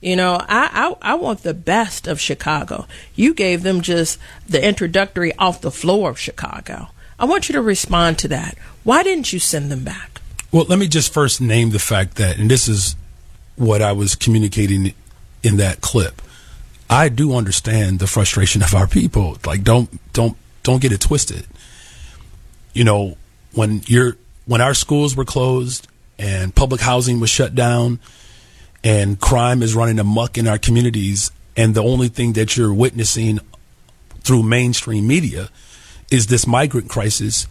You know, I want the best of Chicago. You gave them just the introductory off the floor of Chicago. I want you to respond to that. Why didn't you send them back? Well, let me just first name the fact that, and this is what I was communicating in that clip. I do understand the frustration of our people. Like, don't get it twisted. You know, when our schools were closed and public housing was shut down and crime is running amok in our communities, and the only thing that you're witnessing through mainstream media is this migrant crisis,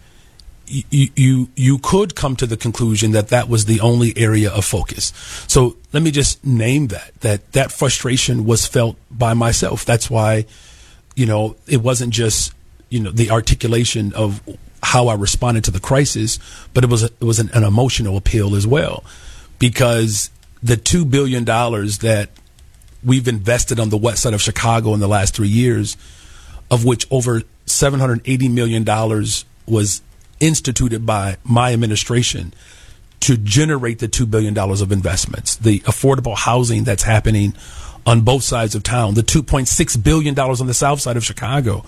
you could come to the conclusion that was the only area of focus. So let me just name that frustration was felt by myself. That's why, you know, it wasn't just, you know, the articulation of how I responded to the crisis, but it was an emotional appeal as well, because the $2 billion that we've invested on the west side of Chicago in the last 3 years, of which over $780 million was instituted by my administration to generate the $2 billion of investments, the affordable housing that's happening on both sides of town, the $2.6 billion on the south side of Chicago,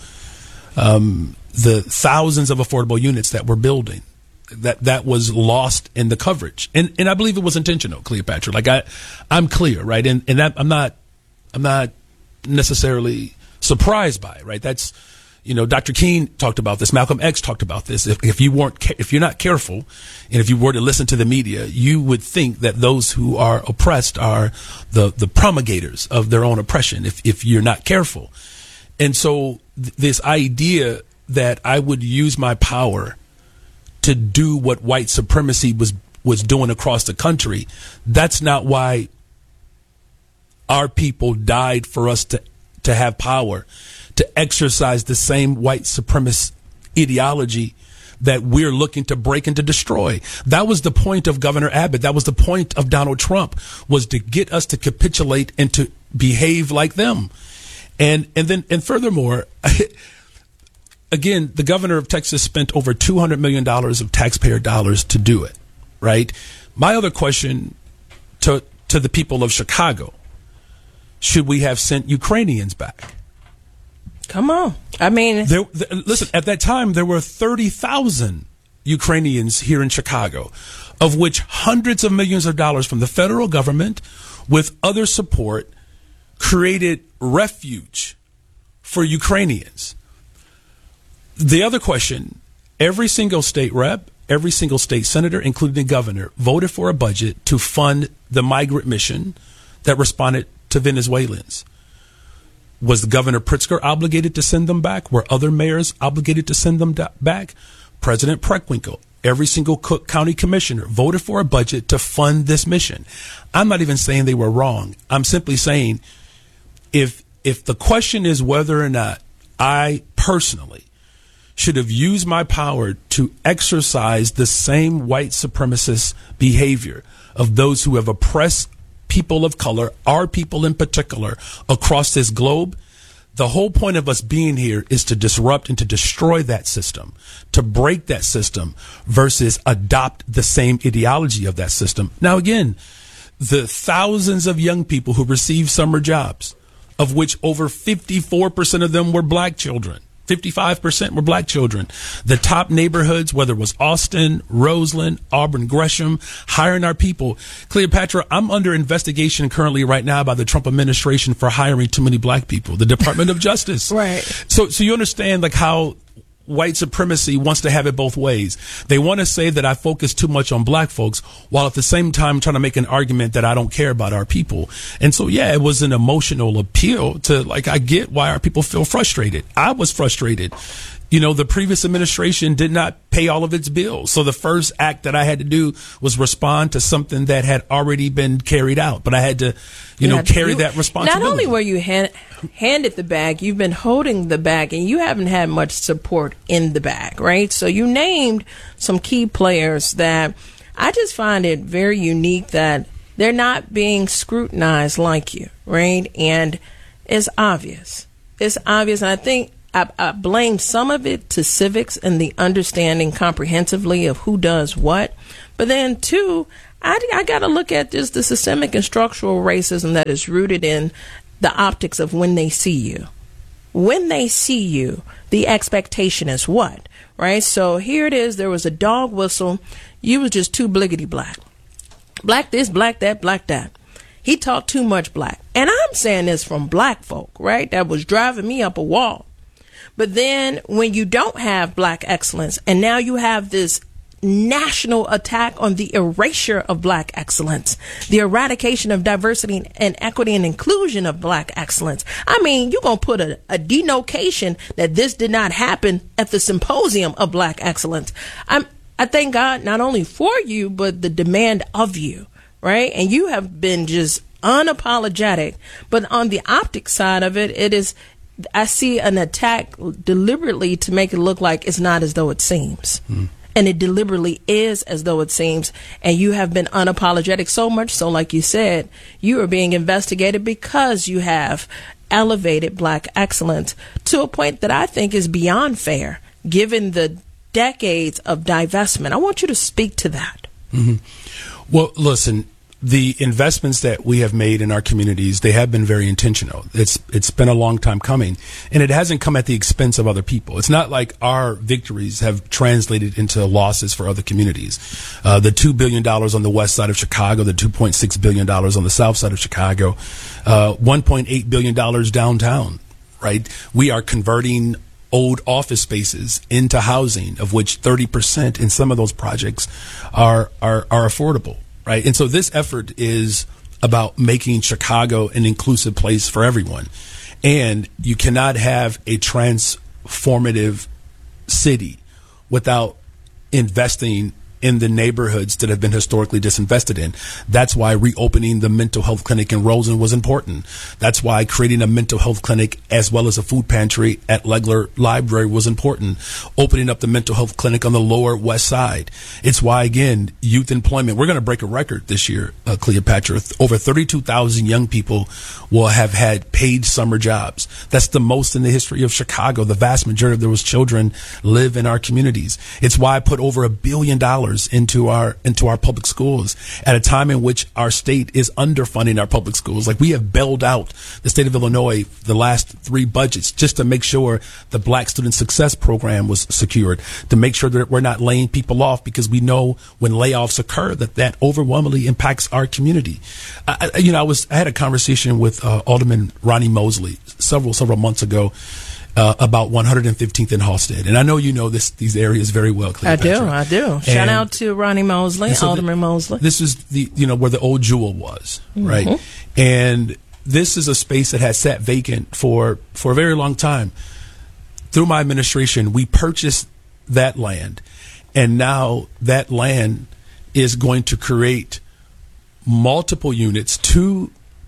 the thousands of affordable units that we're building, that was lost in the coverage. And I believe it was intentional, Cleopatra. Like I'm clear, right? And I'm not necessarily surprised by it, right? That's, you know, Dr. King talked about this. Malcolm X talked about this. If you're not careful, and if you were to listen to the media, you would think that those who are oppressed are the promulgators of their own oppression. If you're not careful, and so this idea that I would use my power to do what white supremacy was doing across the country, that's not why our people died for us to have power, to exercise the same white supremacist ideology that we're looking to break and to destroy. That was the point of Governor Abbott. That was the point of Donald Trump, was to get us to capitulate and to behave like them. And furthermore, again, the governor of Texas spent over $200 million of taxpayer dollars to do it, right? My other question to the people of Chicago, should we have sent Ukrainians back? Come on. I mean, listen, at that time, there were 30,000 Ukrainians here in Chicago, of which hundreds of millions of dollars from the federal government with other support created refuge for Ukrainians. The other question, every single state rep, every single state senator, including the governor, voted for a budget to fund the migrant mission that responded to Venezuelans. Was Governor Pritzker obligated to send them back? Were other mayors obligated to send them back? President Preckwinkle, every single Cook County commissioner voted for a budget to fund this mission. I'm not even saying they were wrong. I'm simply saying if the question is whether or not I personally should have used my power to exercise the same white supremacist behavior of those who have oppressed people of color, our people in particular, across this globe, the whole point of us being here is to disrupt and to destroy that system, to break that system, versus adopt the same ideology of that system. Now, again, the thousands of young people who received summer jobs, of which over 54% of them were black children, 55% were black children. The top neighborhoods, whether it was Austin, Roseland, Auburn, Gresham, hiring our people. Cleopatra, I'm under investigation currently right now by the Trump administration for hiring too many black people, the Department of Justice. Right. So you understand like how white supremacy wants to have it both ways. They want to say that I focus too much on black folks, while at the same time trying to make an argument that I don't care about our people. And so, yeah, it was an emotional appeal to, like, I get why our people feel frustrated. I was frustrated. You know, the previous administration did not pay all of its bills. So the first act that I had to do was respond to something that had already been carried out. But I had to, carry that responsibility. Not only were you handed the bag, you've been holding the bag, and you haven't had much support in the bag, right? So you named some key players that I just find it very unique that they're not being scrutinized like you, right? And it's obvious. It's obvious. And I think I blame some of it to civics and the understanding comprehensively of who does what. But then, too, I got to look at just the systemic and structural racism that is rooted in the optics of when they see you. When they see you, the expectation is what, right? So here it is. There was a dog whistle. You was just too bliggity black. Black this, black that, black that. He talked too much black. And I'm saying this from black folk, right? That was driving me up a wall. But then when you don't have black excellence, and now you have this national attack on the erasure of black excellence, the eradication of diversity and equity and inclusion of black excellence. I mean, you're going to put a denotation that this did not happen at the symposium of black excellence. I thank God not only for you, but the demand of you, right? And you have been just unapologetic. But on the optic side of it, I see an attack deliberately to make it look like it's not as though it seems. And it deliberately is as though it seems. And you have been unapologetic, so much so, like you said, you are being investigated because you have elevated black excellence to a point that I think is beyond fair, given the decades of divestment. I want you to speak to that. Well, listen, the investments that we have made in our communities, they have been very intentional. It's been a long time coming, and it hasn't come at the expense of other people. It's not like our victories have translated into losses for other communities. The $2 billion on the west side of Chicago, the $2.6 billion on the south side of Chicago, $1.8 billion downtown, right? We are converting old office spaces into housing, of which 30% in some of those projects are affordable. Right. And so this effort is about making Chicago an inclusive place for everyone. And you cannot have a transformative city without investing in the neighborhoods that have been historically disinvested in. That's why reopening the mental health clinic in Roseland was important. That's why creating a mental health clinic as well as a food pantry at Legler Library was important. Opening up the mental health clinic on the Lower West Side. It's why, again, youth employment. We're going to break a record this year, Cleopatra. Over 32,000 young people will have had paid summer jobs. That's the most in the history of Chicago. The vast majority of those children live in our communities. It's why I put over $1 billion into our public schools at a time in which our state is underfunding our public schools. Like, we have bailed out the state of Illinois the last 3 budgets just to make sure the Black Student Success Program was secured, to make sure that we're not laying people off, because we know when layoffs occur that overwhelmingly impacts our community. I had a conversation with Alderman Ronnie Mosley several months ago about 115th and Halstead. And I know you know these areas very well, Cleopatra. I do. Shout out to Ronnie Mosley, so Alderman Mosley. This is where the old Jewel was, right? And this is a space that has sat vacant for a very long time. Through my administration, we purchased that land, and now that land is going to create multiple units, two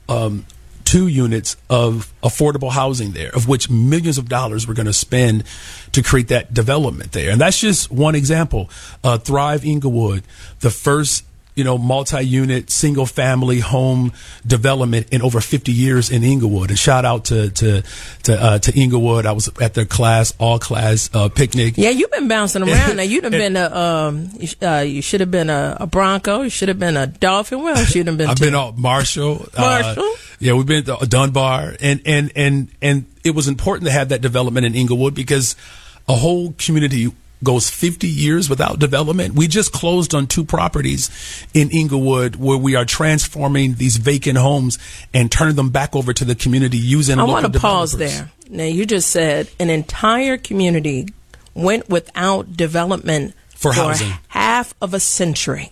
units of affordable housing there, of which millions of dollars we're going to spend to create that development there. And that's just one example. Thrive Inglewood, the first multi-unit single family home development in over 50 years in Inglewood. And shout out to Inglewood. I was at their all class picnic. Yeah, you've been bouncing around. Now you'd have been you should have been a Bronco. You should have been a Dolphin. Well, you should have been. I've been Marshall. Yeah, we've been to Dunbar, and it was important to have that development in Inglewood because a whole community goes 50 years without development. We just closed on 2 properties in Inglewood where we are transforming these vacant homes and turning them back over to the community using local developers. I want to pause there. Now, you just said an entire community went without development for housing. Half of a century.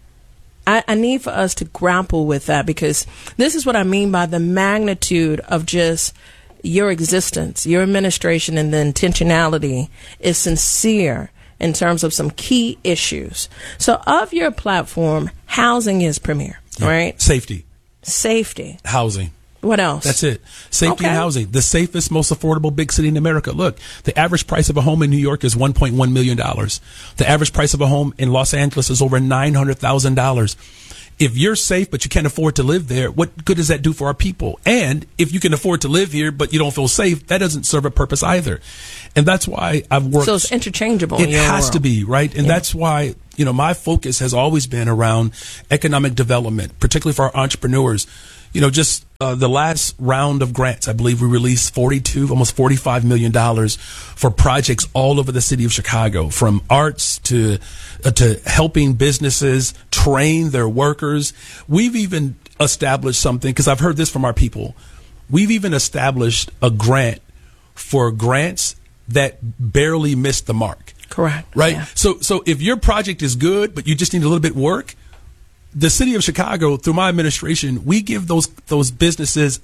I need for us to grapple with that, because this is what I mean by the magnitude of just your existence, your administration, and the intentionality is sincere in terms of some key issues. So of your platform, housing is premier, right? Safety. Housing. What else? That's it. Safety and housing. The safest, most affordable big city in America. Look, the average price of a home in New York is $1.1 million. The average price of a home in Los Angeles is over $900,000. if you're safe but you can't afford to live there, what good does that do for our people? And if you can afford to live here but you don't feel safe, that doesn't serve a purpose either. And that's why I've worked. So it's interchangeable. It has to be, right? And that's why, my focus has always been around economic development, particularly for our entrepreneurs. Just the last round of grants, I believe we released almost $45 million for projects all over the city of Chicago, from arts to helping businesses train their workers. We've even established something, because I've heard this from our people. We've even established a grant for grants that barely missed the mark. Correct. Right? Yeah. So if your project is good, but you just need a little bit of work, the city of Chicago, through my administration, we give those businesses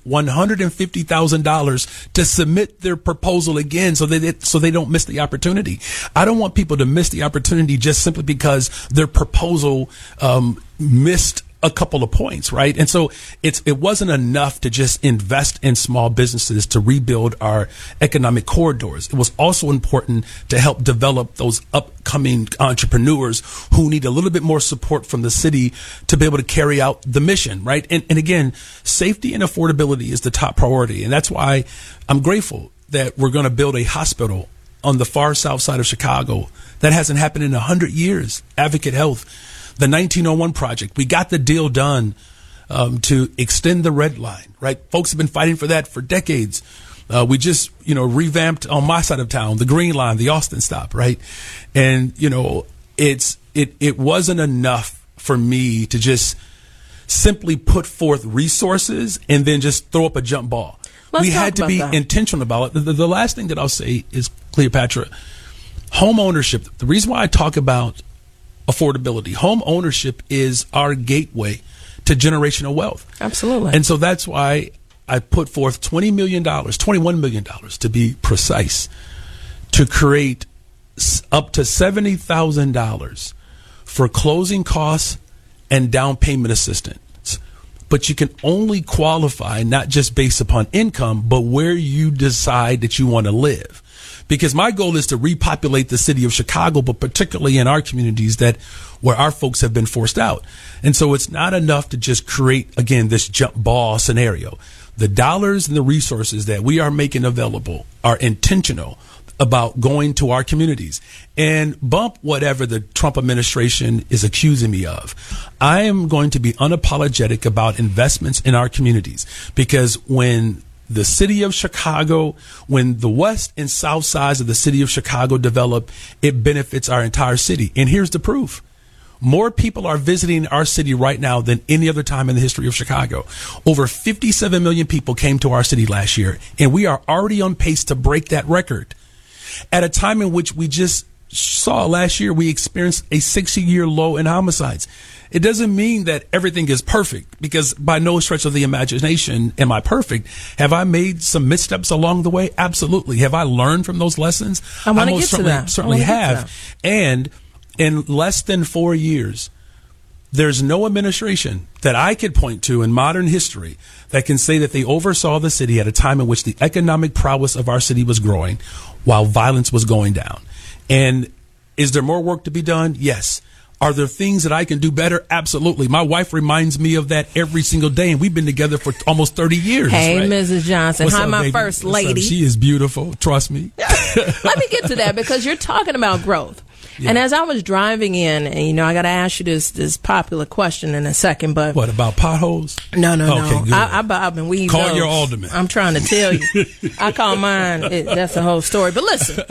$150,000 to submit their proposal again, so they don't miss the opportunity. I don't want people to miss the opportunity just simply because their proposal missed a couple of points, right? And so it wasn't enough to just invest in small businesses to rebuild our economic corridors. It was also important to help develop those upcoming entrepreneurs who need a little bit more support from the city to be able to carry out the mission, right? And again, safety and affordability is the top priority. And that's why I'm grateful that we're going to build a hospital on the far south side of Chicago. That hasn't happened in 100 years. Advocate Health. The 1901 project, we got the deal done to extend the red line, right? Folks have been fighting for that for decades. We just, revamped on my side of town, the Green Line, the Austin stop, right? And, it wasn't enough for me to just simply put forth resources and then just throw up a jump ball. We had to be intentional about it. The last thing that I'll say is, Cleopatra, home ownership. The reason why I talk about affordability, home ownership is our gateway to generational wealth. Absolutely. And so that's why I put forth $21 million to be precise, to create up to $70,000 for closing costs and down payment assistance. But you can only qualify not just based upon income, but where you decide that you want to live. Because my goal is to repopulate the city of Chicago, but particularly in our communities where our folks have been forced out. And so it's not enough to just create, again, this jump ball scenario. The dollars and the resources that we are making available are intentional about going to our communities, and bump whatever the Trump administration is accusing me of. I am going to be unapologetic about investments in our communities, because when the city of Chicago, when the west and south sides of the city of Chicago develop, it benefits our entire city. And here's the proof. More people are visiting our city right now than any other time in the history of Chicago. Over 57 million people came to our city last year, and we are already on pace to break that record. At a time in which we just saw last year, we experienced a 60-year low in homicides. It doesn't mean that everything is perfect, because by no stretch of the imagination am I perfect. Have I made some missteps along the way? Absolutely. Have I learned from those lessons? I want to get to that. Certainly have. And in less than 4 years, there's no administration that I could point to in modern history that can say that they oversaw the city at a time in which the economic prowess of our city was growing while violence was going down. And is there more work to be done? Yes. Are there things that I can do better? Absolutely. My wife reminds me of that every single day, and we've been together for almost 30 years. Hey, right? Mrs. Johnson. What's Hi, up, my baby? first What's lady. up? She is beautiful. Trust me. Let me get to that, because you're talking about growth. Yeah. And as I was driving in, and I got to ask you this popular question in a second, but what about potholes? No. Okay, good. I bob and weave. Call those. your alderman. I'm trying to tell you. I call mine. That's the whole story. But listen,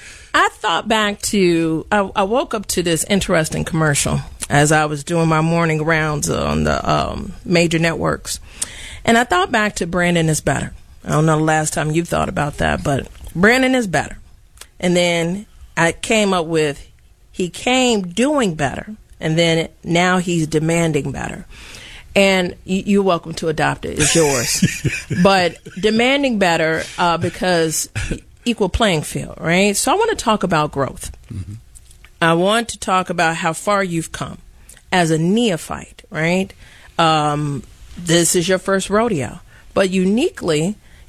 I thought back to I woke up to this interesting commercial as I was doing my morning rounds on the major networks, and I thought back to Brandon is better. I don't know the last time you thought about that, but Brandon is better. And then I came up with he came doing better, and then now he's demanding better. And you're welcome to adopt it. It's yours. But demanding better because equal playing field, right? So I want to talk about growth. Mm-hmm. I want to talk about how far you've come as a neophyte, right? This is your first rodeo. But uniquely,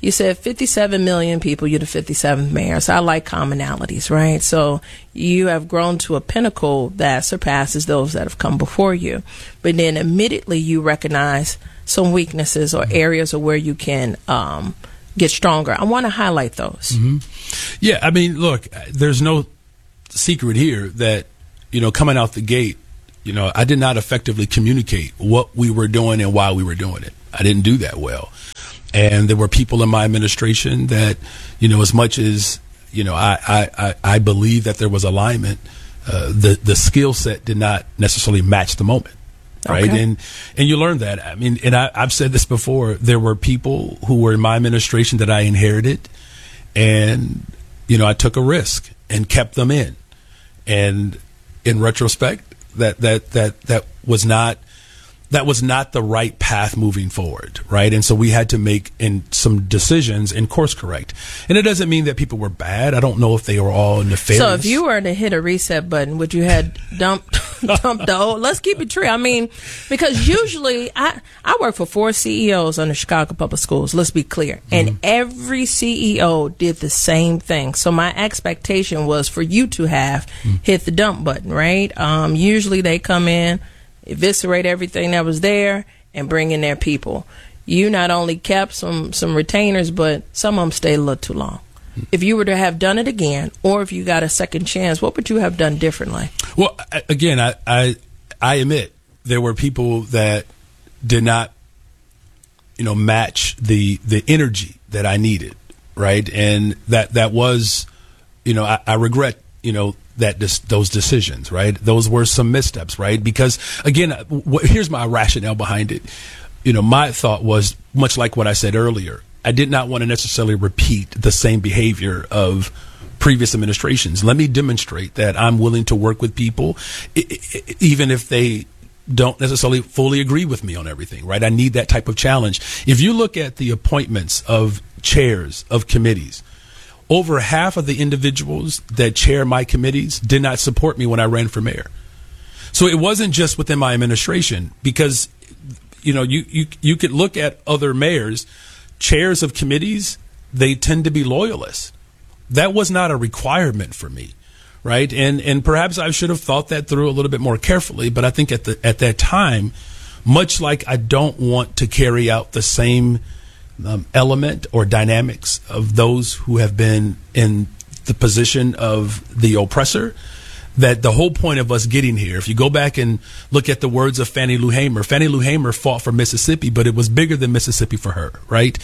You said 57 million people, you're the 57th mayor. So I like commonalities, right? So you have grown to a pinnacle that surpasses those that have come before you. But then admittedly, you recognize some weaknesses or areas of where you can get stronger. I want to highlight those. Mm-hmm. Yeah, I mean, look, there's no secret here that, coming out the gate, I did not effectively communicate what we were doing and why we were doing it. I didn't do that well. And there were people in my administration that, as much as, I believe that there was alignment, the skill set did not necessarily match the moment. Right. Okay. And you learn that. I mean, and I've said this before, there were people who were in my administration that I inherited, and, I took a risk and kept them in. And in retrospect, that was not the right path moving forward, right? And so we had to make some decisions and course correct. And it doesn't mean that people were bad. I don't know if they were all nefarious. So if you were to hit a reset button, would you have dumped the old? Let's keep it true. I mean, because usually I work for 4 CEOs on the Chicago Public Schools. Let's be clear. And every CEO did the same thing. So my expectation was for you to have hit the dump button, right? Usually they come in, eviscerate everything that was there, and bring in their people. You not only kept some retainers, but some of them stayed a little too long. If you were to have done it again, or if you got a second chance, what would you have done differently? Well, again, I admit there were people that did not, match the energy that I needed, right? And that was, I regret, those decisions, right? Those were some missteps, right? Because again, here's my rationale behind it. My thought was much like what I said earlier. I did not want to necessarily repeat the same behavior of previous administrations. Let me demonstrate that I'm willing to work with people, even if they don't necessarily fully agree with me on everything, right? I need that type of challenge. If you look at the appointments of chairs of committees, over half of the individuals that chair my committees did not support me when I ran for mayor. So it wasn't just within my administration, because, you could look at other mayors, chairs of committees, they tend to be loyalists. That was not a requirement for me, right? And perhaps I should have thought that through a little bit more carefully, but I think at that time, much like I don't want to carry out the same element or dynamics of those who have been in the position of the oppressor, that the whole point of us getting here, if you go back and look at the words of Fannie Lou Hamer fought for Mississippi, but it was bigger than Mississippi for her, right?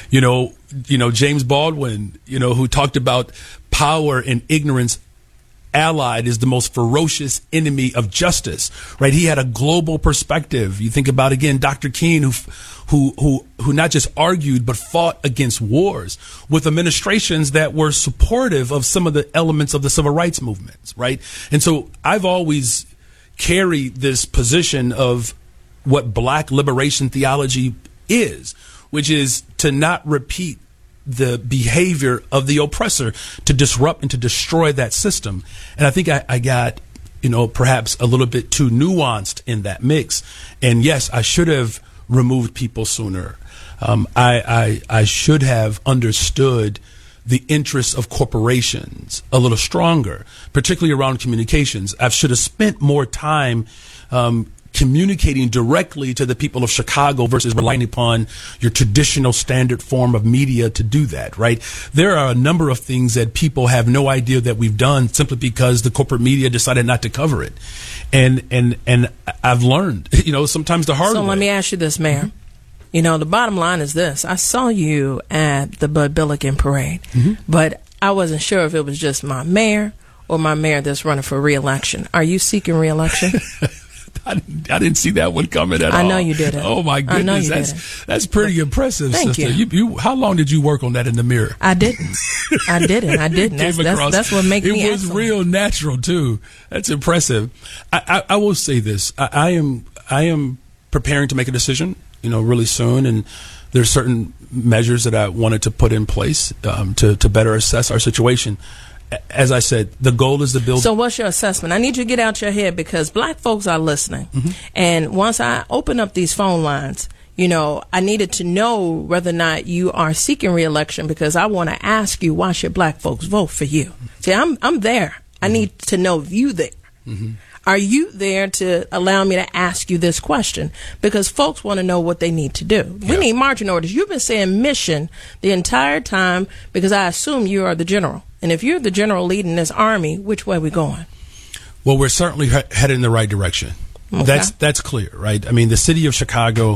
James Baldwin, who talked about power and ignorance allied is the most ferocious enemy of justice, right? He had a global perspective. You think about, again, Dr. King, who not just argued, but fought against wars with administrations that were supportive of some of the elements of the civil rights movements, right? And so I've always carried this position of what Black liberation theology is, which is to not repeat the behavior of the oppressor, to disrupt and to destroy that system. And I think I got, perhaps a little bit too nuanced in that mix. And yes, I should have removed people sooner. I should have understood the interests of corporations a little stronger, particularly around communications. I should have spent more time communicating directly to the people of Chicago versus relying upon your traditional standard form of media to do that, right? There are a number of things that people have no idea that we've done simply because the corporate media decided not to cover it. And I've learned, sometimes the hard way. So let me ask you this, Mayor. The bottom line is this. I saw you at the Bud Billiken parade, but I wasn't sure if it was just my mayor or my mayor that's running for re-election. Are you seeking re-election? I didn't see that one coming at all. I know you didn't. Oh my goodness, I know you didn't. That's pretty impressive, Thank sister. you. How long did you work on that in the mirror? I didn't. That's what makes me. It was excellent. real natural too. That's impressive. I will say this. I am preparing to make a decision, really soon, and there's certain measures that I wanted to put in place to better assess our situation. As I said, the goal is to build. So what's your assessment? I need you to get out your head because Black folks are listening. And once I open up these phone lines, I needed to know whether or not you are seeking re-election because I want to ask you, why should black folks vote for you? See, I'm there. I need to know if you there. Mm-hmm. Are you there to allow me to ask you this question? Because folks want to know what they need to do. We need marching orders. You've been saying mission the entire time because I assume you are the general. And if you're the general leading this army, which way are we going? Well, we're certainly headed in the right direction. Okay. That's clear, right? I mean, the city of Chicago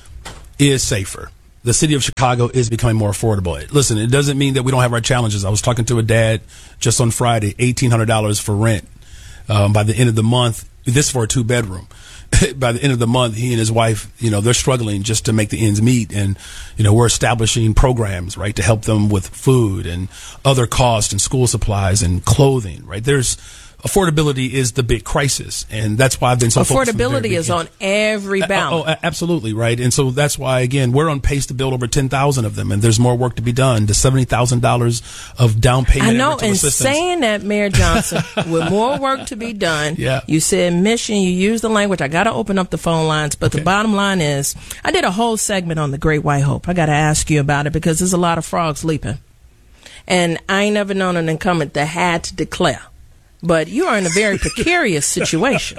is safer. The city of Chicago is becoming more affordable. Listen, it doesn't mean that we don't have our challenges. I was talking to a dad just on Friday, $1,800 for rent. By the end of the month, this for a 2-bedroom. By the end of the month, he and his wife, they're struggling just to make the ends meet. And, we're establishing programs, right, to help them with food and other costs and school supplies and clothing, right? Affordability is the big crisis, and that's why I've been so focused. Affordability is on every ballot. Oh, absolutely, right. And so that's why, again, we're on pace to build over 10,000 of them, and there's more work to be done. The $70,000 of down payment. I know, and saying that, Mayor Johnson, with more work to be done, you said mission, you used the language. I got to open up the phone lines, but the bottom line is, I did a whole segment on the Great White Hope. I got to ask you about it because there's a lot of frogs leaping. And I ain't never known an incumbent that had to declare. But you are in a very precarious situation,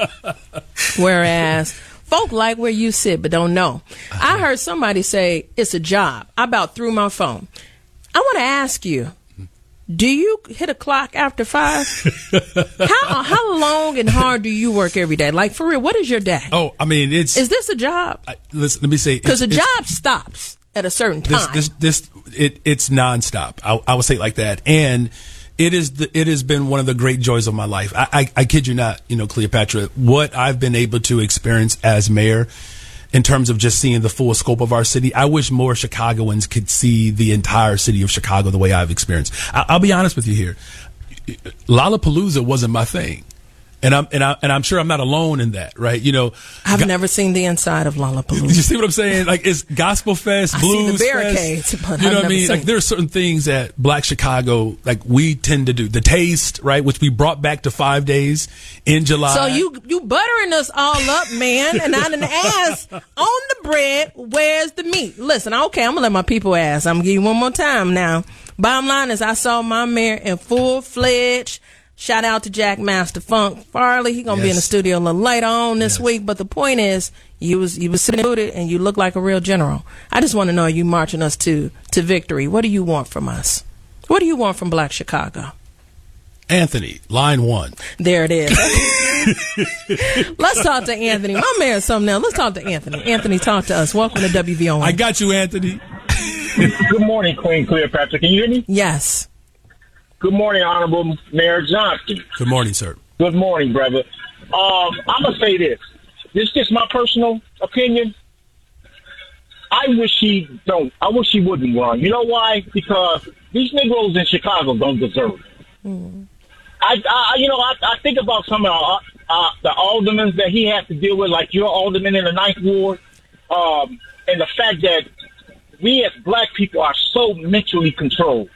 whereas folk like where you sit but don't know. I heard somebody say it's a job. I about threw my phone. I want to ask you, do you hit a clock after 5? How long and hard do you work every day? Like, for real, what is your day? Oh, I mean, is this a job? Let me say, because a job stops at a certain time. It's nonstop. I would say it like that, and. It has been one of the great joys of my life. I kid you not, Cleopatra, what I've been able to experience as mayor in terms of just seeing the full scope of our city. I wish more Chicagoans could see the entire city of Chicago the way I've experienced. I'll be honest with you here. Lollapalooza wasn't my thing. And I'm sure I'm not alone in that, right? I've never seen the inside of Lollapalooza. You see what I'm saying? Like, it's Gospel Fest, Blues Fest. I see the barricades, Fest. But you know what I mean? Like, there are certain things that Black Chicago, like, we tend to do. The Taste, right, which we brought back to 5 days in July. So you buttering us all up, man, and I done asked on the bread, where's the meat? Listen, okay, I'm gonna let my people ask. I'm gonna give you one more time now. Bottom line is, I saw my mayor in full-fledged. Shout out to Jack Master Funk Farley. He gonna be in the studio a little later on this week. But the point is, you was sitting booted and you look like a real general. I just want to know, are you marching us to victory? What do you want from us? What do you want from Black Chicago? Anthony, line 1. There it is. Let's talk to Anthony. My mayor's something else. Let's talk to Anthony. Anthony, talk to us. Welcome to WVON. I got you, Anthony. Good morning, Queen Cleopatra. Can you hear me? Yes. Good morning, Honorable Mayor Johnson. Good morning, sir. Good morning, brother. I'm going to say this. This is just my personal opinion. I wish he wouldn't run. You know why? Because these Negroes in Chicago don't deserve it. Mm. I think about some of the aldermen that he has to deal with, like your alderman in the 9th Ward, and the fact that we as black people are so mentally controlled.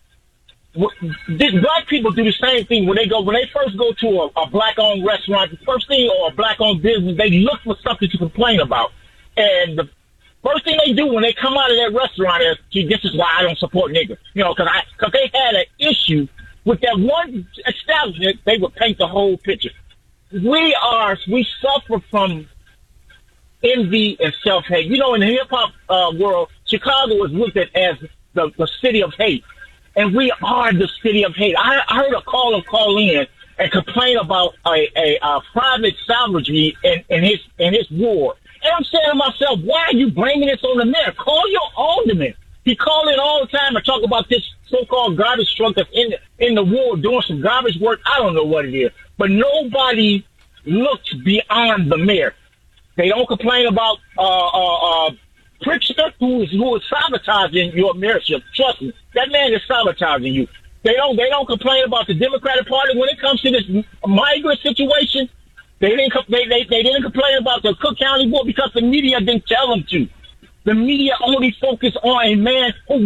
Black people do the same thing when they first go to a black-owned restaurant. The first thing, or a black-owned business, they look for something to complain about. And the first thing they do when they come out of that restaurant is, gee, this is why I don't support niggas. Because they had an issue with that one establishment. They would paint the whole picture. We suffer from envy and self-hate. In the hip-hop world, Chicago is looked at as the city of hate. And we are the city of hate. I heard a caller call in and complain about a private salvagery in his ward. And I'm saying to myself, why are you bringing this on the mayor? Call your alderman. He call in all the time and talk about this so-called garbage truck that's in the ward doing some garbage work. I don't know what it is. But nobody looks beyond the mayor. They don't complain about Pritzker, who is sabotaging your mayorship. Trust me, that man is sabotaging you. They don't complain about the Democratic Party when it comes to this migrant situation. They didn't complain about the Cook County Board because the media didn't tell them to. The media only focused on a man who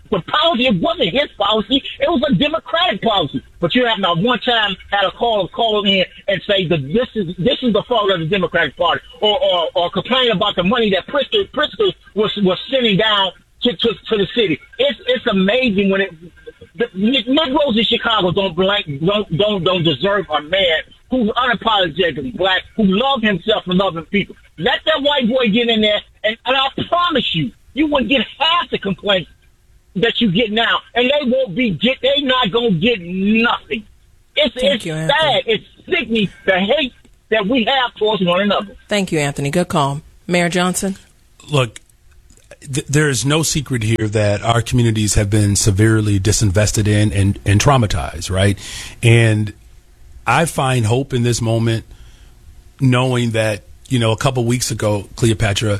the policy, it wasn't his policy. It was a Democratic policy. But you have not one time had a call in and say that this is the fault of the Democratic Party, or complain about the money that Pritzker was sending down to the city. It's amazing when the Negroes in Chicago don't deserve a man who's unapologetically black, who love himself and loving people. Let that white boy get in there, and I promise you wouldn't get half the complaints that you get now, and they're not gonna get nothing. It's sad. It's sickening, the hate that we have towards one another. Thank you, Anthony. Good call. Mayor Johnson? Look, there is no secret here that our communities have been severely disinvested in and traumatized, right? And I find hope in this moment, knowing that, a couple weeks ago, Cleopatra,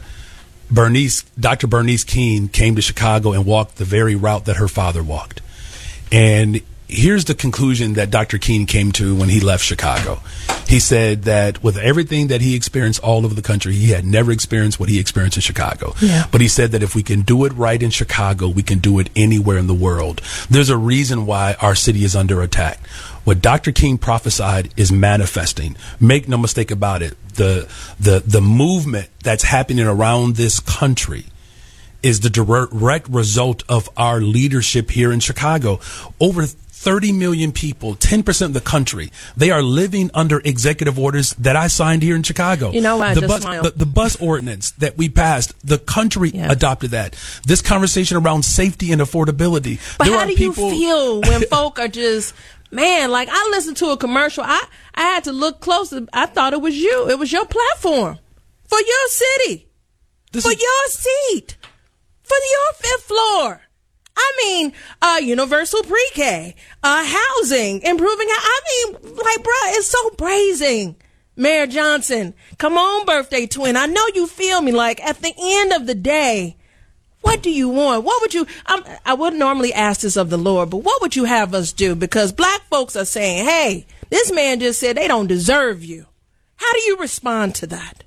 Dr. Bernice King came to Chicago and walked the very route that her father walked. And here's the conclusion that Dr. King came to when he left Chicago. He said that with everything that he experienced all over the country, he had never experienced what he experienced in Chicago. Yeah. But he said that if we can do it right in Chicago, we can do it anywhere in the world. There's a reason why our city is under attack. What Dr. King prophesied is manifesting. Make no mistake about it. The movement that's happening around this country is the direct result of our leadership here in Chicago. Over 30 million people, 10% of the country, they are living under executive orders that I signed here in Chicago. The bus ordinance that we passed, the country adopted that. This conversation around safety and affordability. But how do you feel when folk are just, man, like I listened to a commercial, I had to look closer. I thought it was you. It was your platform for your city, your seat, for your fifth floor. I mean, universal pre-K, housing, improving. Bruh, it's so brazen. Mayor Johnson, come on, birthday twin. I know you feel me. Like, at the end of the day, what do you want? What would you, I wouldn't normally ask this of the Lord, but what would you have us do? Because black folks are saying, hey, this man just said they don't deserve you. How do you respond to that?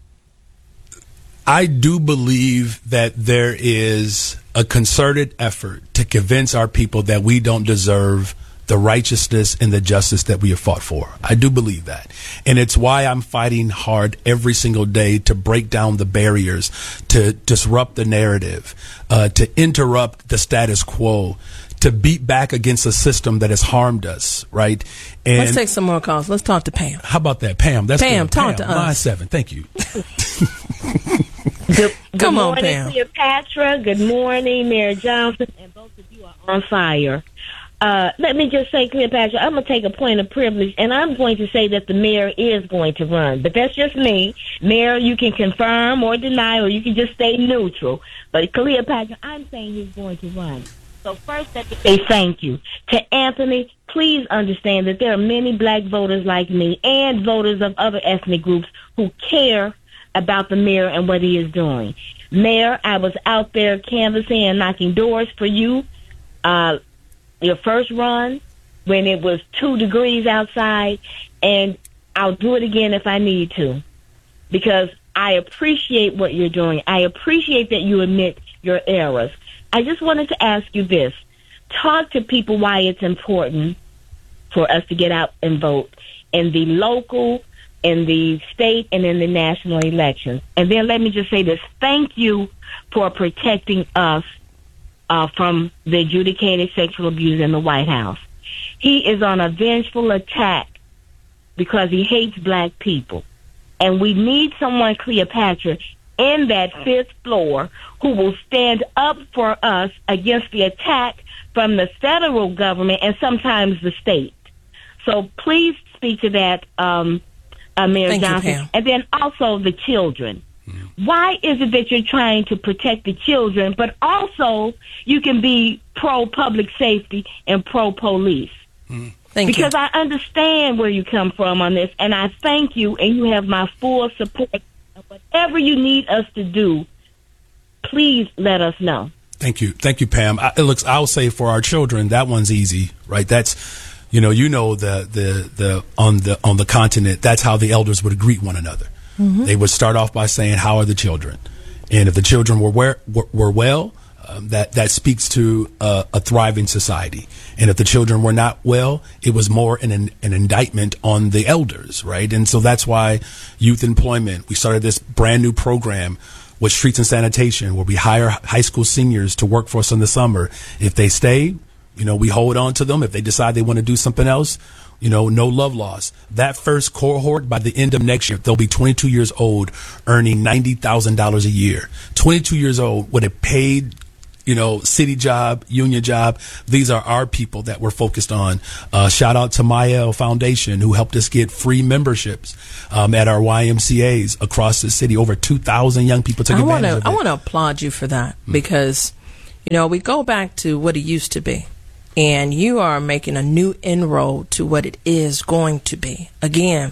I do believe that there is a concerted effort to convince our people that we don't deserve the righteousness and the justice that we have fought for. I do believe that. And it's why I'm fighting hard every single day to break down the barriers, to disrupt the narrative, to interrupt the status quo, to beat back against a system that has harmed us, right? And let's take some more calls. Let's talk to Pam. How about that? Pam, that's Pam, good. talk to us. Line 7, thank you. Good morning, Pam. Cleopatra. Good morning, Mayor Johnson, and both of you are on fire. Let me just say, Cleopatra, I'm going to take a point of privilege, and I'm going to say that the mayor is going to run. But that's just me. Mayor, you can confirm or deny, or you can just stay neutral. But Cleopatra, I'm saying he's going to run. So first, let me say thank you to Anthony. Please understand that there are many black voters like me and voters of other ethnic groups who care about the mayor and what he is doing. Mayor, I was out there canvassing and knocking doors for you. Your first run when it was 2 degrees outside, and I'll do it again if I need to, because I appreciate what you're doing. I appreciate that you admit your errors. I just wanted to ask you this. Talk to people why it's important for us to get out and vote in the local, in the state, and in the national elections. And then let me just say this. Thank you for protecting us from the adjudicated sexual abuse in the White House. He is on a vengeful attack because he hates black people. And we need someone, Cleopatra, in that 5th floor who will stand up for us against the attack from the federal government and sometimes the state. So please speak to that, Mayor Johnson. And then also the children. Why is it that you're trying to protect the children, but also you can be pro-public safety and pro-police? Because I understand where you come from on this, and I thank you, and you have my full support. Whatever you need us to do, please let us know. Thank you, Pam. I'll say for our children, that one's easy, right? That's, the on the continent, that's how the elders would greet one another. Mm-hmm. They would start off by saying, "How are the children?" And if the children were well, that speaks to a thriving society. And if the children were not well, it was more an indictment on the elders, right? And so that's why youth employment, we started this brand new program with streets and sanitation, where we hire high school seniors to work for us in the summer. If they stay, we hold on to them. If they decide they want to do something else, no love lost. That first cohort, by the end of next year, they'll be 22 years old, earning $90,000 a year. 22 years old with a paid, city job, union job. These are our people that we're focused on. Shout out to Mael Foundation, who helped us get free memberships at our YMCAs across the city. Over 2,000 young people took advantage of it. I want to applaud you for that, because, we go back to what it used to be. And you are making a new inroad to what it is going to be. Again,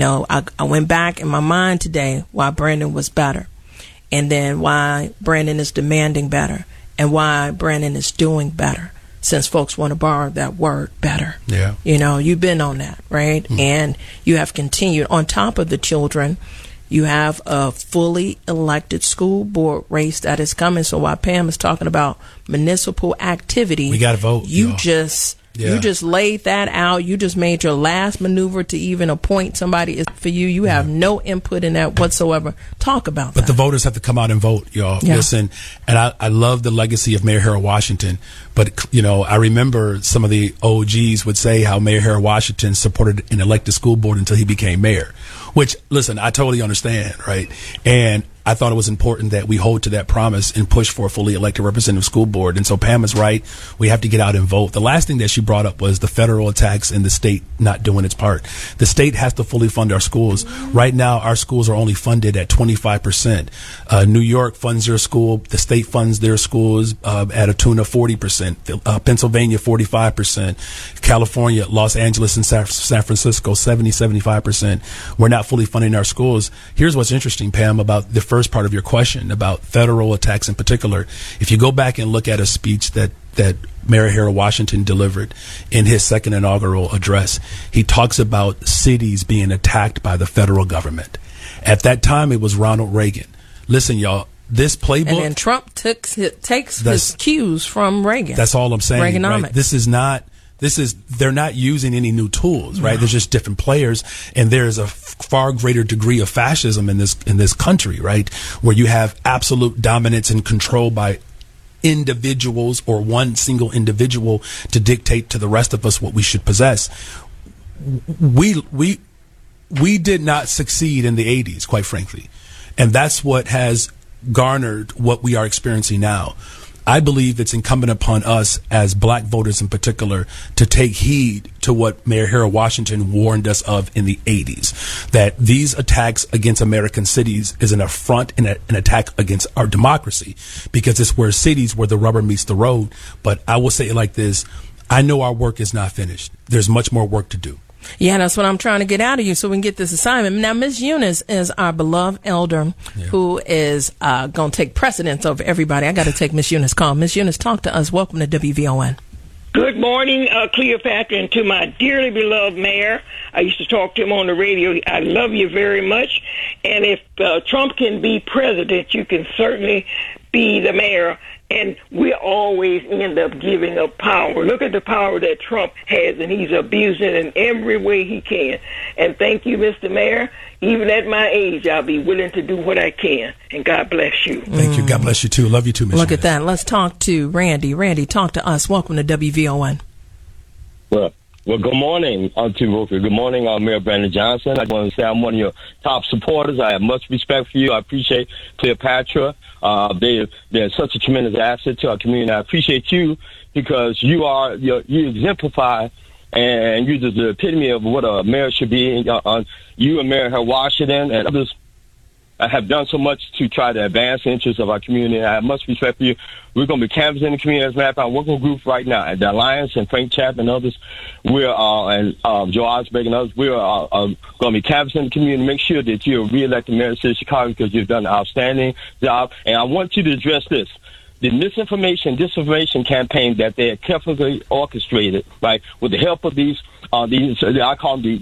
I went back in my mind today why Brandon was better, and then why Brandon is demanding better, and why Brandon is doing better, since folks want to borrow that word, better. Yeah. You've been on that, right? Mm-hmm. And you have continued. On top of the children, you have a fully elected school board race that is coming. So while Pam is talking about municipal activity, we got to vote. You just laid that out. You just made your last maneuver to even appoint somebody for you. You have no input in that whatsoever. Talk about that. But the voters have to come out and vote, y'all. Yeah. Listen, and I love the legacy of Mayor Harold Washington. But, I remember some of the OGs would say how Mayor Harold Washington supported an elected school board until he became mayor. Which, listen, I totally understand, right? And I thought it was important that we hold to that promise and push for a fully elected representative school board. And so Pam is right. We have to get out and vote. The last thing that she brought up was the federal attacks and the state not doing its part. The state has to fully fund our schools. Right now, our schools are only funded at 25%. New York funds their school. The state funds their schools at a tune of 40%. Pennsylvania, 45%. California, Los Angeles, and San Francisco, 75%. We're not fully funding our schools. Here's what's interesting, Pam, about the first part of your question about federal attacks in particular. If you go back and look at a speech that Mayor Harold Washington delivered in his second inaugural address, he talks about cities being attacked by the federal government. At that time, it was Ronald Reagan. Listen, y'all, this playbook. And then Trump takes his cues from Reagan. That's all I'm saying. Reaganomics. Right? They're not using any new tools, right? No. There's just different players, and there's a far greater degree of fascism in this country, right? Where you have absolute dominance and control by individuals or one single individual to dictate to the rest of us what we should possess. We did not succeed in the 80s, quite frankly. And that's what has garnered what we are experiencing now. I believe it's incumbent upon us as black voters in particular to take heed to what Mayor Harold Washington warned us of in the 80s, that these attacks against American cities is an affront and an attack against our democracy, because it's where cities, where the rubber meets the road. But I will say it like this. I know our work is not finished. There's much more work to do. Yeah, that's what I'm trying to get out of you so we can get this assignment. Now, Ms. Eunice is our beloved elder who is going to take precedence over everybody. I got to take Ms. Eunice call. Ms. Eunice, talk to us. Welcome to WVON. Good morning, Cleopatra, and to my dearly beloved mayor. I used to talk to him on the radio. I love you very much. And if Trump can be president, you can certainly be the mayor. And we always end up giving up power. Look at the power that Trump has, and he's abusing it in every way he can. And thank you, Mr. Mayor. Even at my age, I'll be willing to do what I can. And God bless you. Thank you. God bless you, too. Love you, too, Ms. Look at that. Let's talk to Randy. Randy, talk to us. Welcome to WVON. Well, good morning, Auntie Roker. Good morning, Mayor Brandon Johnson. I want to say I'm one of your top supporters. I have much respect for you. I appreciate Cleopatra. They're such a tremendous asset to our community. I appreciate you because you exemplify and you're the epitome of what a mayor should be. You and Mayor Harold Washington and others have done so much to try to advance the interests of our community. I have much respect for you. We're going to be canvassing the community. As a matter of fact, I'm working with groups right now at the Alliance and Frank Chapman and others. And Joe Osberg and others. We're going to be canvassing the community. Make sure that you're re-elected mayor of the city of Chicago because you've done an outstanding job. And I want you to address this. The disinformation campaign that they have carefully orchestrated, right, with the help of these I call them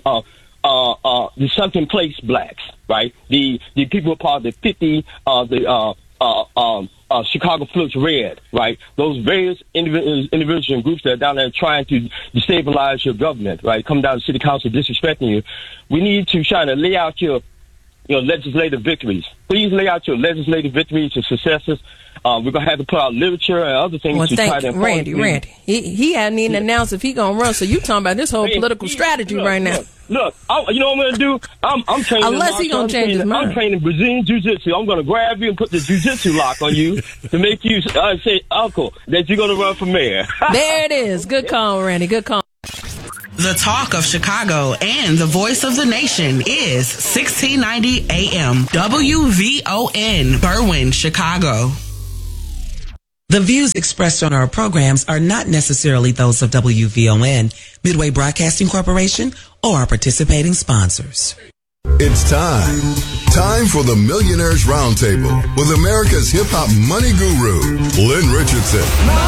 the sunken place blacks, right? The people are part of the 50 Chicago flips red, right? Those various individuals and groups that are down there trying to destabilize your government, right? Come down to city council disrespecting you. We need to try to lay out your legislative victories. Please lay out your legislative victories and successes. We're going to have to put out literature and other things to try to inform Randy. He hadn't even announced if he going to run, so you talking about this whole political strategy right now. Look, you know what I'm going to do? I'm training. Unless he going to change his mind. I'm training Brazilian Jiu-Jitsu. I'm going to grab you and put the Jiu-Jitsu lock on you to make you say, Uncle, that you're going to run for mayor. There it is. Good call, Randy. Good call. The talk of Chicago and the voice of the nation is 1690 AM WVON, Berwyn, Chicago. The views expressed on our programs are not necessarily those of WVON, Midway Broadcasting Corporation, or our participating sponsors. It's time for the Millionaires Roundtable with America's hip-hop money guru, Lynn Richardson.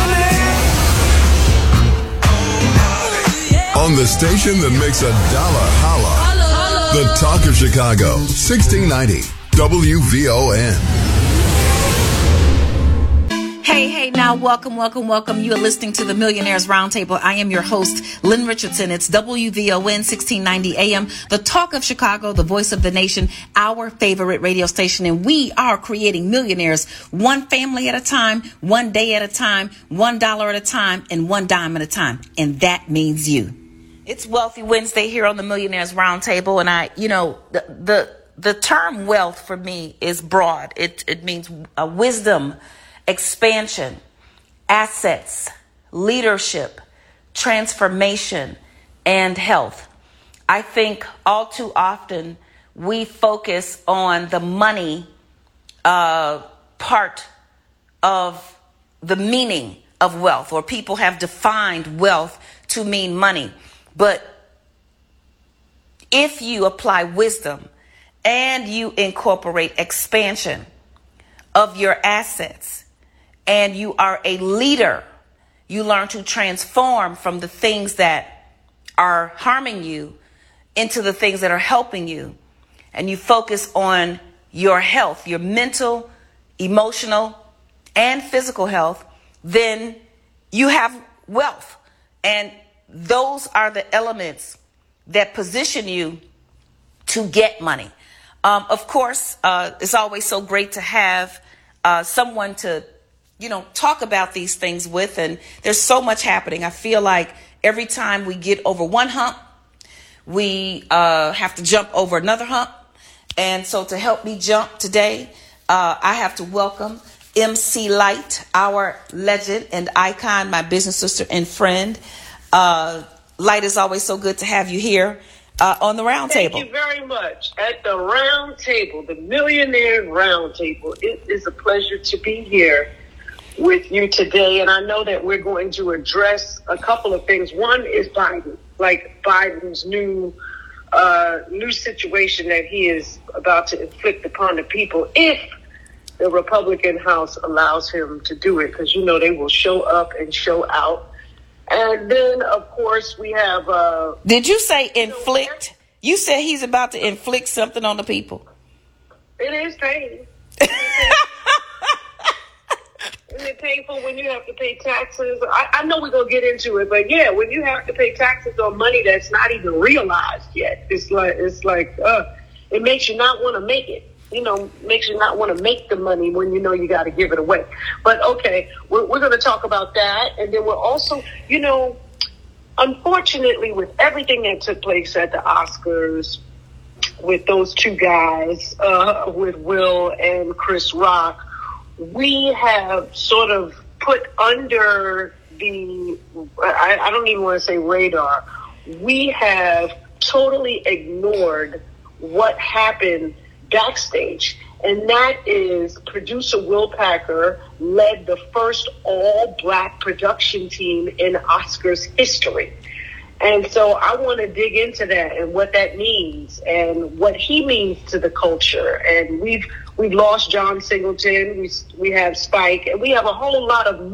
On the station that makes a dollar holla. The Talk of Chicago, 1690 WVON. Hey, now welcome. You are listening to the Millionaires Roundtable. I am your host, Lynn Richardson. It's WVON 1690 AM, the talk of Chicago, the voice of the nation, our favorite radio station. And we are creating millionaires one family at a time, one day at a time, $1 at a time, and one dime at a time. And that means you. It's Wealthy Wednesday here on the Millionaires Roundtable. And the term wealth for me is broad. It means wisdom, expansion, assets, leadership, transformation, and health. I think all too often we focus on the money part of the meaning of wealth, or people have defined wealth to mean money. But if you apply wisdom and you incorporate expansion of your assets, and you are a leader, you learn to transform from the things that are harming you into the things that are helping you. And you focus on your health, your mental, emotional, and physical health, then you have wealth. And those are the elements that position you to get money. Of course, it's always so great to have someone to talk about these things with, and there's so much happening. I feel like every time we get over one hump, we have to jump over another hump. And so to help me jump today, I have to welcome MC Light, our legend and icon, my business sister and friend. Light, is always so good to have you here on the round table. Thank you very much. At the round table, the Millionaire Round Table, it is a pleasure to be here with you today. And I know that we're going to address a couple of things. One is Biden, like Biden's new situation that he is about to inflict upon the people if the Republican House allows him to do it, because they will show up and show out. And then, of course, we have... Did you say inflict? You said he's about to inflict something on the people. It is painful. Isn't it painful when you have to pay taxes? I know we're going to get into it, but yeah, when you have to pay taxes on money that's not even realized yet, it's like it makes you not want to make it. Makes you not want to make the money when you got to give it away. But okay, we're going to talk about that. And then we're also, unfortunately, with everything that took place at the Oscars, with those two guys, with Will and Chris Rock, we have sort of put under the, I don't even want to say radar, we have totally ignored what happened backstage. And that is producer Will Packer led the first all-black production team in Oscars history. And so I want to dig into that and what that means and what he means to the culture. And we've lost John Singleton, we have Spike, and we have a whole lot of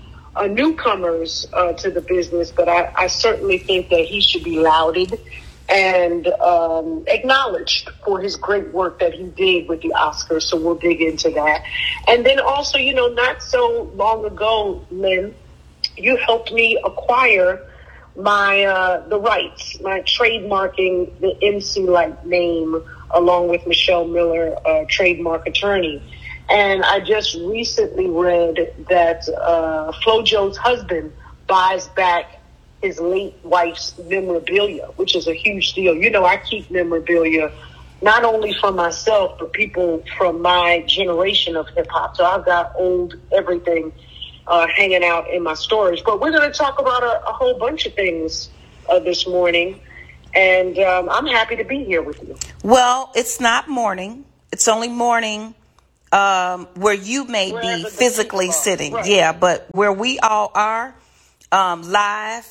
newcomers to the business. But I certainly think that he should be lauded and acknowledged for his great work that he did with the Oscars. So we'll dig into that. And then also, not so long ago, Lynn, you helped me acquire my the rights, my trademarking the MC Light name, along with Michelle Miller, trademark attorney. And I just recently read that FloJo's husband buys back his late wife's memorabilia, which is a huge deal. I keep memorabilia not only for myself, but people from my generation of hip hop. So I've got old everything hanging out in my storage. But we're going to talk about a whole bunch of things this morning. And I'm happy to be here with you. Well, it's not morning. It's only morning where you may be physically sitting. Right. Yeah, but where we all are live,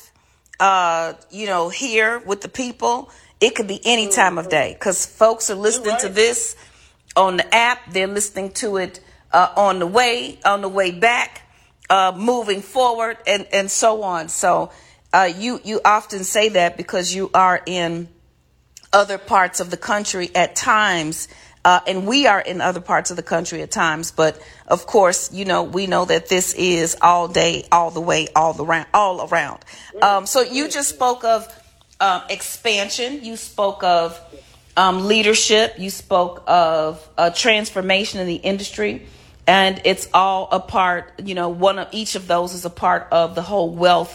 here with the people, it could be any time of day because folks are listening to this on the app. They're listening to it on the way back, moving forward and so on. So you often say that because you are in other parts of the country at times. And we are in other parts of the country at times. But of course, we know that this is all day, all the way, all around. So you just spoke of expansion. You spoke of leadership. You spoke of transformation in the industry. And it's all a part, one of each of those is a part of the whole wealth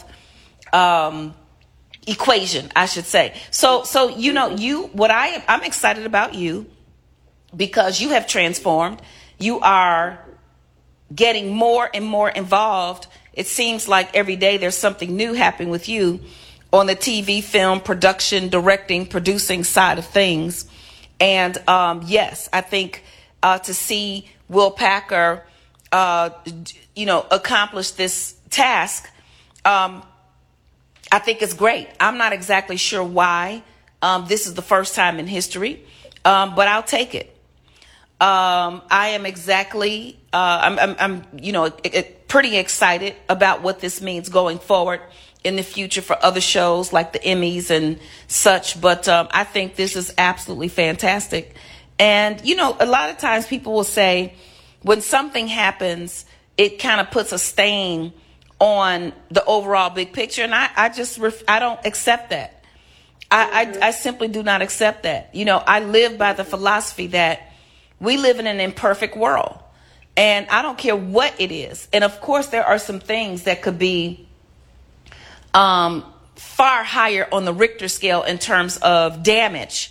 equation, I should say. So I'm excited about you. Because you have transformed, you are getting more and more involved. It seems like every day there's something new happening with you on the TV, film, production, directing, producing side of things. And yes, I think to see Will Packer, accomplish this task, I think it's great. I'm not exactly sure why this is the first time in history, but I'll take it. I am exactly, I'm pretty excited about what this means going forward in the future for other shows like the Emmys and such. But I think this is absolutely fantastic. And, a lot of times people will say when something happens, it kind of puts a stain on the overall big picture. And I don't accept that. I simply do not accept that. I live by the philosophy that we live in an imperfect world, and I don't care what it is. And of course, there are some things that could be far higher on the Richter scale in terms of damage.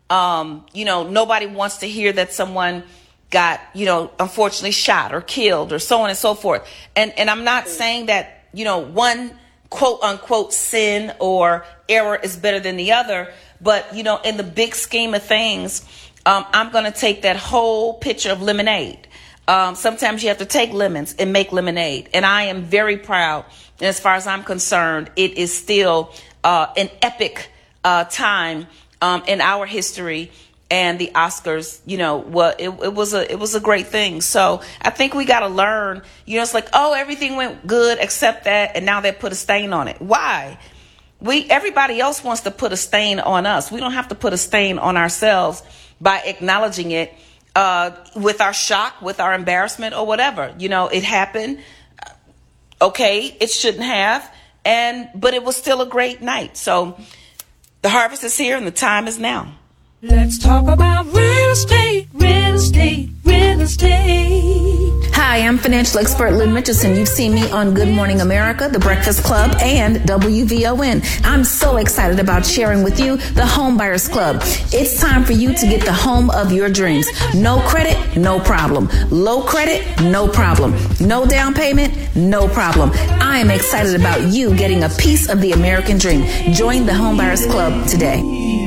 Nobody wants to hear that someone got, unfortunately shot or killed or so on and so forth. And I'm not saying that, one quote unquote sin or error is better than the other. But, in the big scheme of things, I'm going to take that whole pitcher of lemonade. Sometimes you have to take lemons and make lemonade. And I am very proud. And as far as I'm concerned, it is still an epic time in our history. And the Oscars, it was a great thing. So I think we got to learn, it's like, oh, everything went good except that. And now they put a stain on it. Why? Everybody else wants to put a stain on us. We don't have to put a stain on ourselves by acknowledging it with our shock, with our embarrassment or whatever. It happened. Okay, it shouldn't have. But it was still a great night. So the harvest is here and the time is now. Let's talk about real estate, real estate, real estate. Hi, I'm financial expert Lynn Richardson. You've seen me on Good Morning America, The Breakfast Club, and WVON. I'm so excited about sharing with you the Home Buyers Club. It's time for you to get the home of your dreams. No credit, no problem. Low credit, no problem. No down payment, no problem. I am excited about you getting a piece of the American dream. Join the Home Buyers Club today.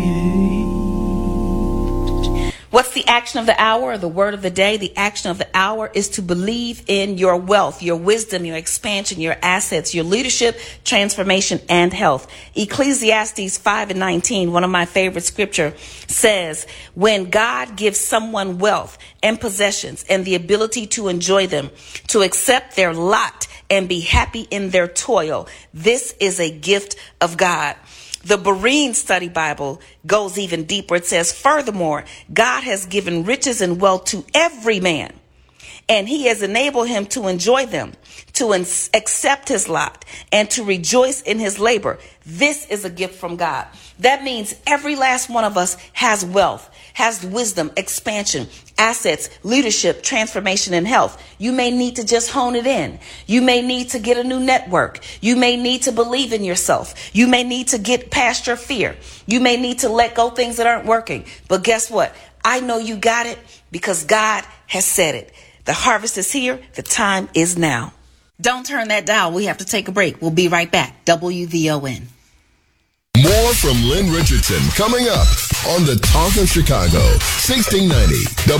What's the action of the hour or the word of the day? The action of the hour is to believe in your wealth, your wisdom, your expansion, your assets, your leadership, transformation, and health. Ecclesiastes 5:19, one of my favorite scripture, says, when God gives someone wealth and possessions and the ability to enjoy them, to accept their lot and be happy in their toil, this is a gift of God. The Berean Study Bible goes even deeper. It says, furthermore, God has given riches and wealth to every man, and he has enabled him to enjoy them, to accept his lot, and to rejoice in his labor. This is a gift from God. That means every last one of us has wealth, has wisdom, expansion, assets, leadership, transformation, and health. You may need to just hone it in. You may need to get a new network. You may need to believe in yourself. You may need to get past your fear. You may need to let go things that aren't working. But guess what? I know you got it because God has said it. The harvest is here. The time is now. Don't turn that dial. We have to take a break. We'll be right back. WVON. More from Lynn Richardson coming up on the Talk of Chicago, 1690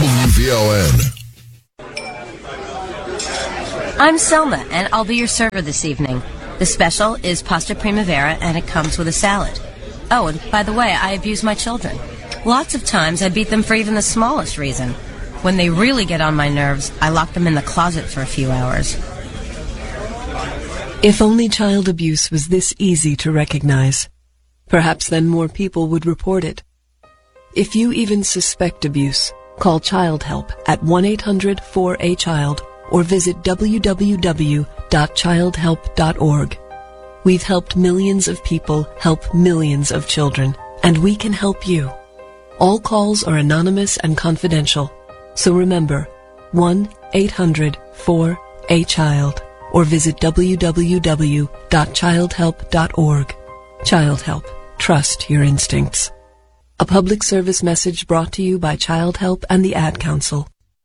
WVON. I'm Selma, and I'll be your server this evening. The special is pasta primavera, and it comes with a salad. Oh, and by the way, I abuse my children. Lots of times I beat them for even the smallest reason. When they really get on my nerves, I lock them in the closet for a few hours. If only child abuse was this easy to recognize. Perhaps then more people would report it. If you even suspect abuse, call Child Help at 1-800-4A-CHILD or visit www.childhelp.org. We've helped millions of people help millions of children, and we can help you. All calls are anonymous and confidential, so remember 1-800-4A-CHILD or visit www.childhelp.org. Child Help. Trust your instincts. A public service message brought to you by Child Help and the Ad Council.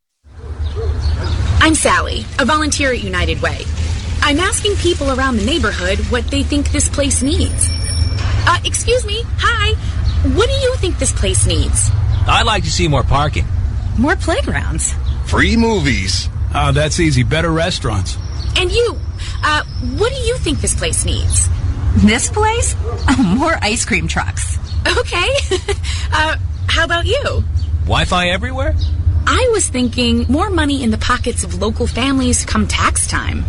I'm Sally, a volunteer at United Way. I'm asking people around the neighborhood what they think this place needs. Excuse me, hi. What do you think this place needs? I'd like to see more parking. More playgrounds. Free movies. Oh, that's easy. Better restaurants. And you, what do you think this place needs? This place? Oh, more ice cream trucks. Okay. How about you? Wi-Fi everywhere? I was thinking more money in the pockets of local families come tax time.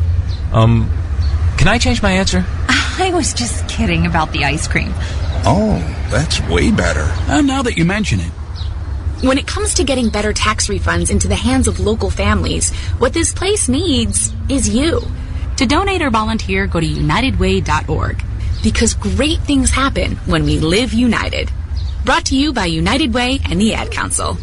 Can I change my answer? I was just kidding about the ice cream. Oh, that's way better. Now that you mention it. When it comes to getting better tax refunds into the hands of local families, what this place needs is you. To donate or volunteer, go to unitedway.org. Because great things happen when we live united. Brought to you by United Way and the Ad Council.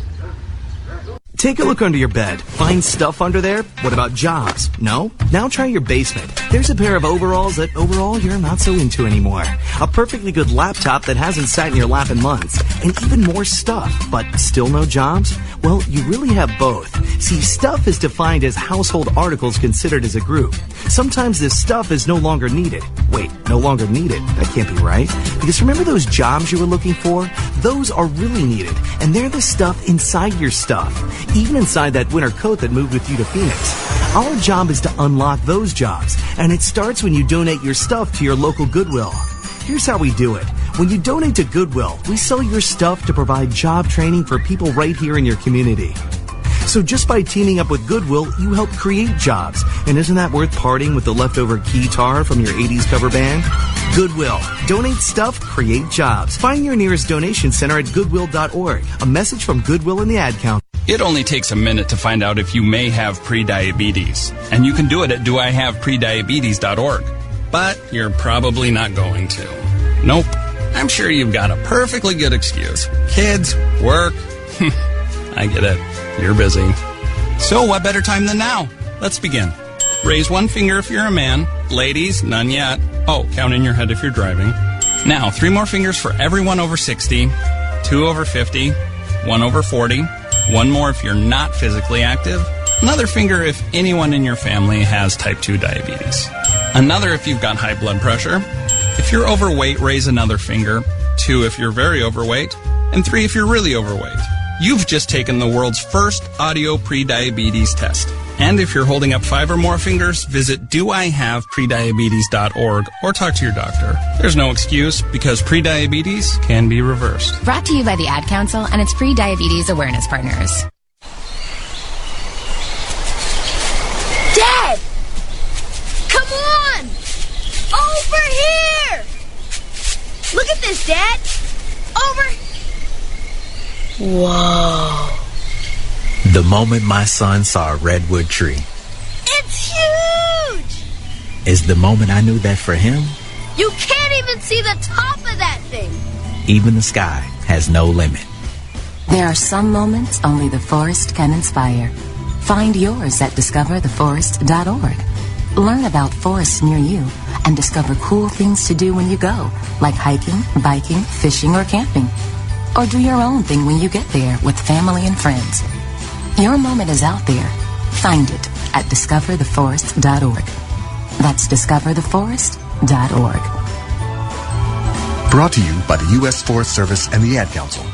Take a look under your bed. Find stuff under there? What about jobs? No? Now try your basement. There's a pair of overalls that overall you're not so into anymore. A perfectly good laptop that hasn't sat in your lap in months. And even more stuff, but still no jobs? Well, you really have both. See, stuff is defined as household articles considered as a group. Sometimes this stuff is no longer needed. Wait, no longer needed? That can't be right. Because remember those jobs you were looking for? Those are really needed. And they're the stuff inside your stuff. Even inside that winter coat that moved with you to Phoenix. Our job is to unlock those jobs, and it starts when you donate your stuff to your local Goodwill. Here's how we do it. When you donate to Goodwill, we sell your stuff to provide job training for people right here in your community. So just by teaming up with Goodwill, you help create jobs. And isn't that worth parting with the leftover guitar from your 80s cover band? Goodwill. Donate stuff, create jobs. Find your nearest donation center at goodwill.org. A message from Goodwill and the Ad Council. It only takes a minute to find out if you may have prediabetes. And you can do it at doihaveprediabetes.org. But you're probably not going to. Nope. I'm sure you've got a perfectly good excuse. Kids, work. I get it. You're busy. So what better time than now? Let's begin. Raise one finger if you're a man. Ladies, none yet. Oh, count in your head if you're driving. Now, 3 more fingers for everyone over 60, 2 over 50, 1 over 40, 1 more if you're not physically active, another finger if anyone in your family has type 2 diabetes, another if you've got high blood pressure. If you're overweight, raise another finger, 2 if you're very overweight, and 3 if you're really overweight. You've just taken the world's first audio prediabetes test. And if you're holding up 5 or more fingers, visit doihaveprediabetes.org or talk to your doctor. There's no excuse because prediabetes can be reversed. Brought to you by the Ad Council and its pre-diabetes awareness partners. Dad! Come on! Over here! Look at this, Dad. Over. Whoa. The moment my son saw a redwood tree It's huge! is the moment I knew that for him, You can't even see the top of that thing. even the sky has no limit. There are some moments only the forest can inspire. Find yours at discovertheforest.org. Learn about forests near you and discover cool things to do when you go, like hiking, biking, fishing, or camping. Or do your own thing when you get there with family and friends. Your moment is out there. Find it at discovertheforest.org. That's discovertheforest.org. Brought to you by the U.S. Forest Service and the Ad Council.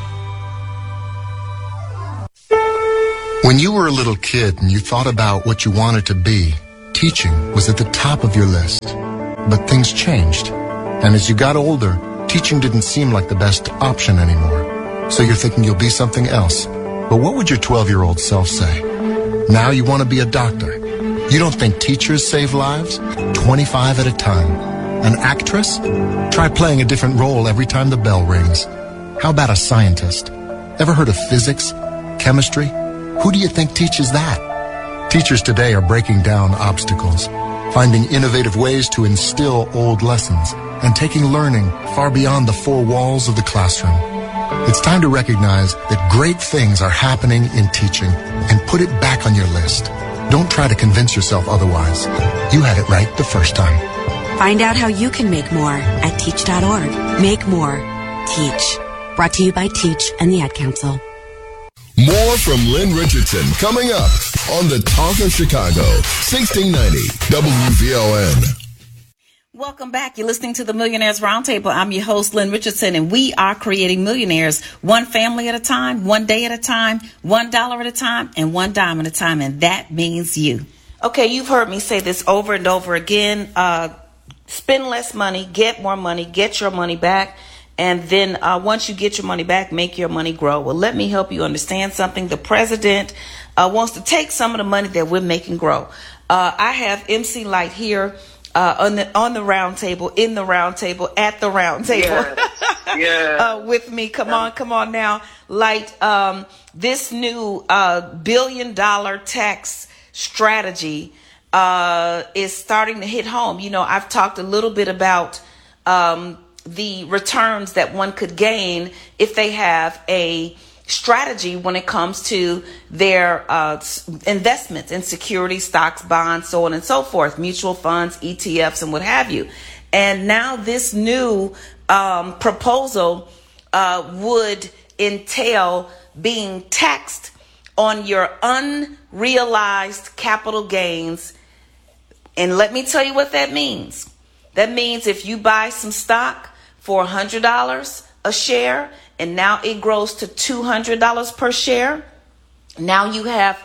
When you were a little kid and you thought about what you wanted to be, teaching was at the top of your list. But things changed. And as you got older, teaching didn't seem like the best option anymore. So you're thinking you'll be something else. But what would your 12-year-old self say? Now you want to be a doctor. You don't think teachers save lives? 25 at a time. An actress? Try playing a different role every time the bell rings. How about a scientist? Ever heard of physics? Chemistry? Who do you think teaches that? Teachers today are breaking down obstacles, finding innovative ways to instill old lessons, and taking learning far beyond the four walls of the classroom. It's time to recognize that great things are happening in teaching and put it back on your list. Don't try to convince yourself otherwise. You had it right the first time. Find out how you can make more at teach.org. Make more. Teach. Brought to you by Teach and the Ad Council. More from Lynn Richardson coming up on the Talk of Chicago, 1690 WVON. Welcome back. You're listening to the Millionaires Roundtable. I'm your host, Lynn Richardson, and we are creating millionaires one family at a time, one day at a time, $1 at a time, and $1 at a time, and that means you. Okay, you've heard me say this over and over again. Spend less money, get more money, get your money back. And then once you get your money back, make your money grow. Well, let me help you understand something. The president wants to take some of the money that we're making grow. I have MC Light here on the round table, in the round table, at the round table. Yeah. With me. Come on now. Light, this new $1 billion tax strategy is starting to hit home. You know, I've talked a little bit about the returns that one could gain if they have a strategy when it comes to their investments in securities, stocks, bonds, so on and so forth, mutual funds, ETFs, and what have you. And now this new proposal would entail being taxed on your unrealized capital gains. And let me tell you what that means. That means if you buy some stock for $100 a share, and now it grows to $200 per share. Now you have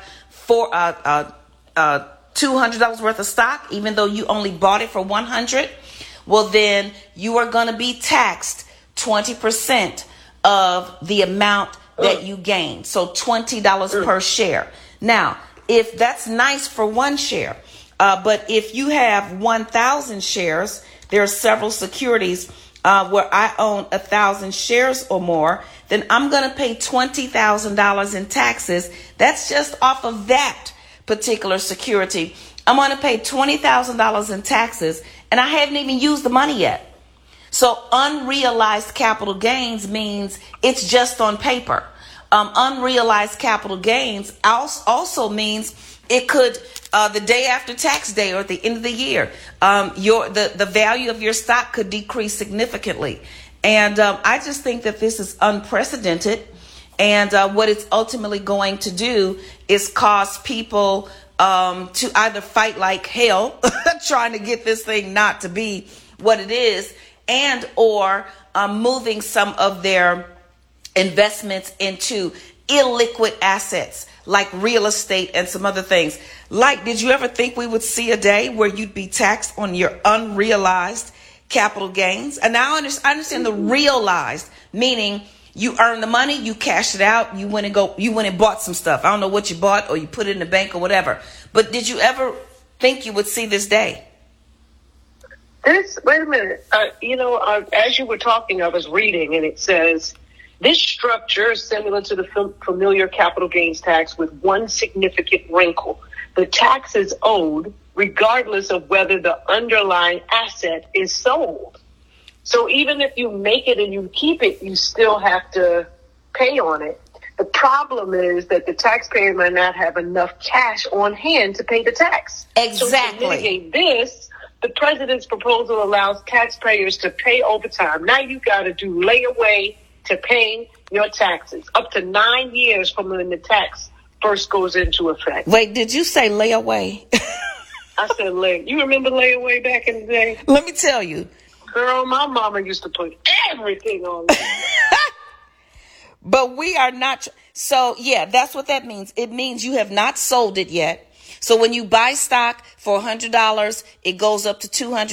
$200 worth of stock, even though you only bought it for $100. Well, then you are going to be taxed 20% of the amount that you gain. So $20 per share. Now, if that's nice for one share, but if you have 1,000 shares, there are several securities where I own 1,000 shares or more, then I'm going to pay $20,000 in taxes. That's just off of that particular security. I'm going to pay $20,000 in taxes, and I haven't even used the money yet. So unrealized capital gains means it's just on paper. Unrealized capital gains also means it could, the day after tax day or at the end of the year, the value of your stock could decrease significantly. And I just think that this is unprecedented. And what it's ultimately going to do is cause people to either fight like hell, trying to get this thing not to be what it is, and or moving some of their investments into illiquid assets like real estate and some other things. Like, did you ever think we would see a day where you'd be taxed on your unrealized capital gains? And now I understand the realized, meaning you earn the money, you cash it out, you went and bought some stuff. I don't know what you bought, or you put it in the bank or whatever. But did you ever think you would see this day? Wait a minute. As you were talking, I was reading, and it says, this structure is similar to the familiar capital gains tax with one significant wrinkle. The tax is owed regardless of whether the underlying asset is sold. So even if you make it and you keep it, you still have to pay on it. The problem is that the taxpayer might not have enough cash on hand to pay the tax. Exactly. So to mitigate this, the president's proposal allows taxpayers to pay overtime. Now you got to do layaway to paying your taxes up to 9 years from when the tax first goes into effect. Wait, did you say layaway? I said lay. You remember layaway back in the day? Let me tell you. Girl, my mama used to put everything on me. But we are not. So, yeah, that's what that means. It means you have not sold it yet. So when you buy stock for $100, it goes up to $200.